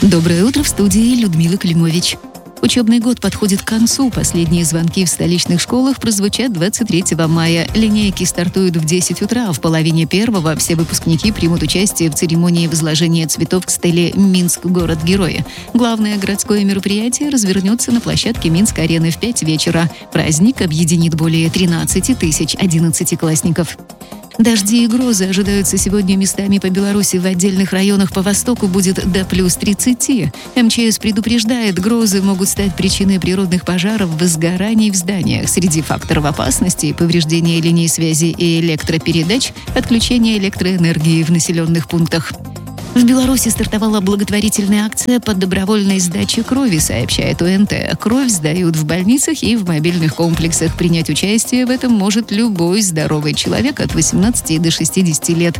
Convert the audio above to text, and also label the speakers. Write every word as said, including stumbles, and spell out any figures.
Speaker 1: Доброе утро, в студии Людмила Климович. Учебный год подходит к концу. Последние звонки в столичных школах прозвучат двадцать третьего мая. Линейки стартуют в десять утра, а в половине первого все выпускники примут участие в церемонии возложения цветов к стеле «Минск. Город-герой». Главное городское мероприятие развернется на площадке Минск-арены в пять вечера. Праздник объединит более тринадцати тысяч одиннадцатиклассников. Дожди и грозы ожидаются сегодня местами по Беларуси. В отдельных районах по востоку будет до плюс тридцати. МЧС предупреждает, грозы могут стать причиной природных пожаров, возгораний в зданиях. Среди факторов опасности – повреждение линий связи и электропередач, отключение электроэнергии в населенных пунктах. В Беларуси стартовала благотворительная акция по добровольной сдаче крови, сообщает ОНТ. Кровь сдают в больницах и в мобильных комплексах. Принять участие в этом может любой здоровый человек от восемнадцати до шестидесяти лет.